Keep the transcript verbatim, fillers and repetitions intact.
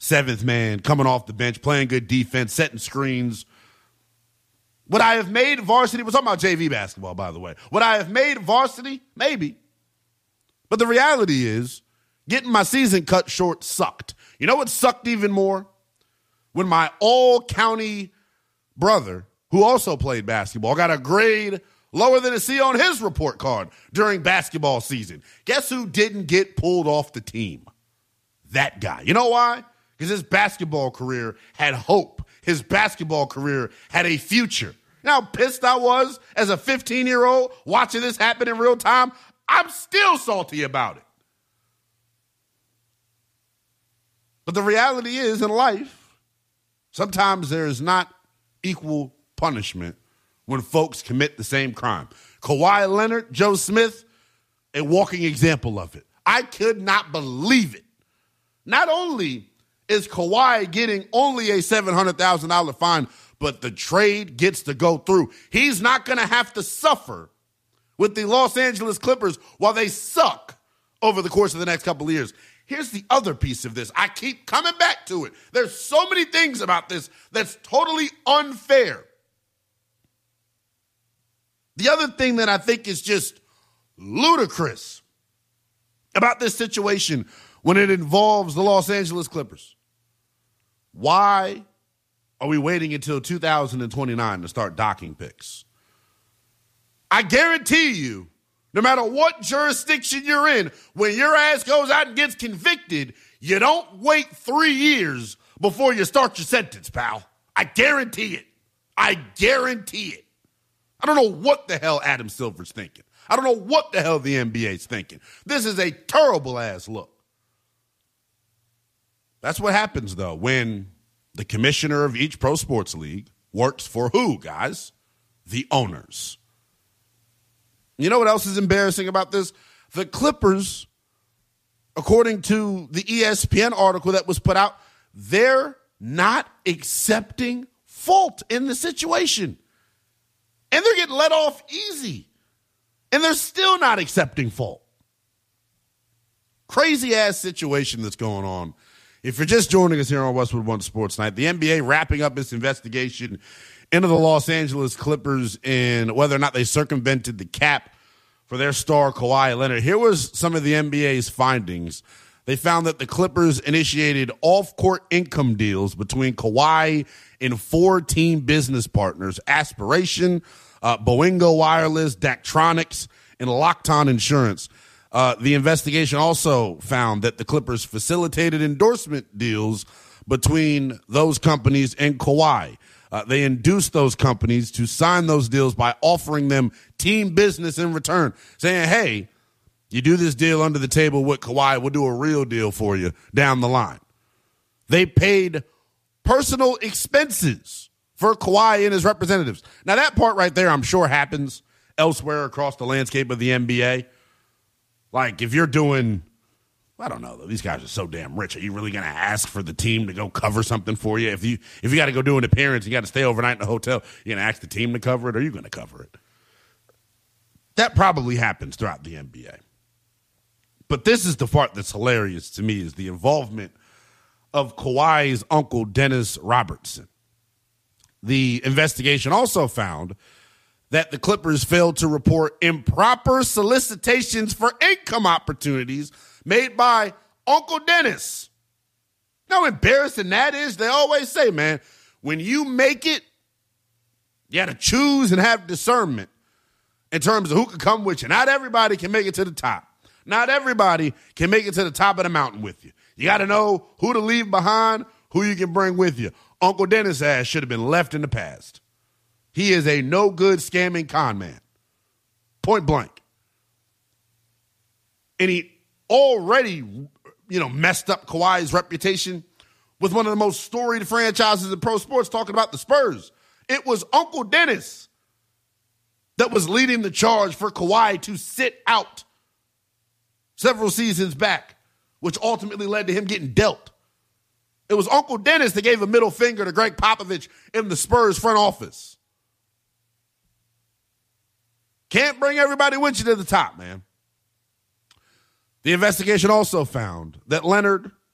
seventh man, coming off the bench, playing good defense, setting screens. Would I have made varsity? We're talking about J V basketball, by the way. Would I have made varsity? Maybe. But the reality is, getting my season cut short sucked. You know what sucked even more? When my all-county brother, who also played basketball, got a grade lower than a C on his report card during basketball season. Guess who didn't get pulled off the team? That guy. You know why? Because his basketball career had hope. His basketball career had a future. You know how pissed I was as a fifteen-year-old watching this happen in real time? I'm still salty about it. But the reality is, in life, sometimes there is not equal punishment when folks commit the same crime. Kawhi Leonard, Joe Smith, a walking example of it. I could not believe it. Not only is Kawhi getting only a seven hundred thousand dollars fine, but the trade gets to go through. He's not going to have to suffer with the Los Angeles Clippers while they suck over the course of the next couple of years. Here's the other piece of this. I keep coming back to it. There's so many things about this that's totally unfair. The other thing that I think is just ludicrous about this situation when it involves the Los Angeles Clippers. Why are we waiting until two thousand twenty-nine to start docking picks? I guarantee you, no matter what jurisdiction you're in, when your ass goes out and gets convicted, you don't wait three years before you start your sentence, pal. I guarantee it. I guarantee it. I don't know what the hell Adam Silver's thinking. I don't know what the hell the N B A's thinking. This is a terrible ass look. That's what happens, though, when the commissioner of each pro sports league works for who, guys? The owners. You know what else is embarrassing about this? The Clippers, according to the E S P N article that was put out, they're not accepting fault in the situation. And they're getting let off easy. And they're still not accepting fault. Crazy ass situation that's going on. If you're just joining us here on Westwood One Sports Night, the N B A wrapping up its investigation into the Los Angeles Clippers and whether or not they circumvented the cap for their star Kawhi Leonard. Here was some of the N B A's findings. They found that the Clippers initiated off-court income deals between Kawhi and four team business partners, Aspiration, uh, Boingo Wireless, Daktronics, and Lockton Insurance. Uh, the investigation also found that the Clippers facilitated endorsement deals between those companies and Kawhi. Uh, they induced those companies to sign those deals by offering them team business in return, saying, hey, you do this deal under the table with Kawhi, we'll do a real deal for you down the line. They paid personal expenses for Kawhi and his representatives. Now, that part right there, I'm sure, happens elsewhere across the landscape of the N B A. Like, if you're doing, I don't know, these guys are so damn rich. Are you really going to ask for the team to go cover something for you? If you if you got to go do an appearance, you got to stay overnight in a hotel, you're going to ask the team to cover it, or are you going to cover it? That probably happens throughout the N B A. But this is the part that's hilarious to me, is the involvement of Kawhi's uncle, Dennis Robertson. The investigation also found that the Clippers failed to report improper solicitations for income opportunities made by Uncle Dennis. Now, how embarrassing that is? They always say, man, when you make it, you got to choose and have discernment in terms of who can come with you. Not everybody can make it to the top. Not everybody can make it to the top of the mountain with you. You got to know who to leave behind, who you can bring with you. Uncle Dennis' ass should have been left in the past. He is a no-good scamming con man. Point blank. And he already, you know, messed up Kawhi's reputation with one of the most storied franchises in pro sports, talking about the Spurs. It was Uncle Dennis that was leading the charge for Kawhi to sit out several seasons back, which ultimately led to him getting dealt. It was Uncle Dennis that gave a middle finger to Greg Popovich in the Spurs front office. Can't bring everybody with you to the top, man. The investigation also found that Leonard